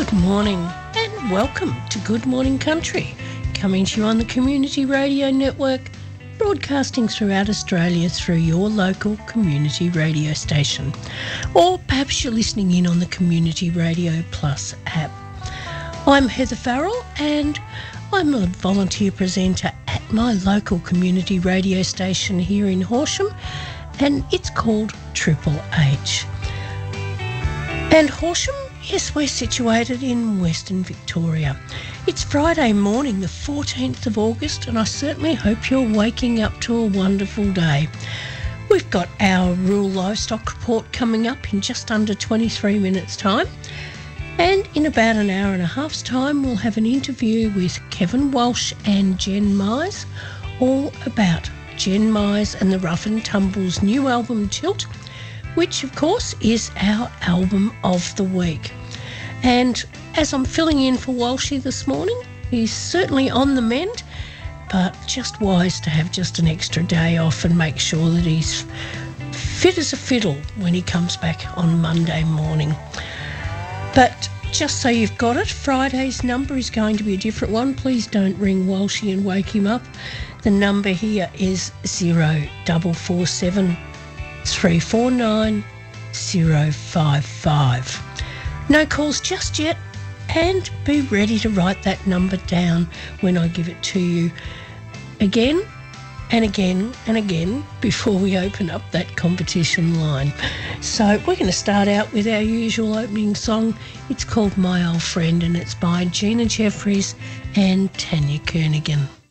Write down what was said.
Good morning and welcome to Good Morning Country, coming to you on the Community Radio Network, broadcasting throughout Australia through your local community radio station. Or perhaps you're listening in on the Community Radio Plus app. I'm Heather Farrell and I'm a volunteer presenter at my local community radio station here in Horsham, and it's called Triple H. And Horsham, yes, we're situated in Western Victoria. It's Friday morning, the 14th of August, and I certainly hope you're waking up to a wonderful day. We've got our rural livestock report coming up in just under 23 minutes' time. And in about an hour and a half's time, we'll have an interview with Kevin Walsh and Jen Mize, all about Jen Mize and the Rough and Tumble's new album Tilt, which of course is our album of the week. And as I'm filling in for Walshy this morning, he's certainly on the mend, but just wise to have just an extra day off and make sure that he's fit as a fiddle when he comes back on Monday morning. But just so you've got it, Friday's number is going to be a different one. Please don't ring Walshy and wake him up. The number here is 0447 349 055. No calls just yet, and be ready to write that number down when I give it to you again and again and again before we open up that competition line. So we're going to start out with our usual opening song. It's called My Old Friend, and it's by Gina Jeffries and Tanya Kernaghan.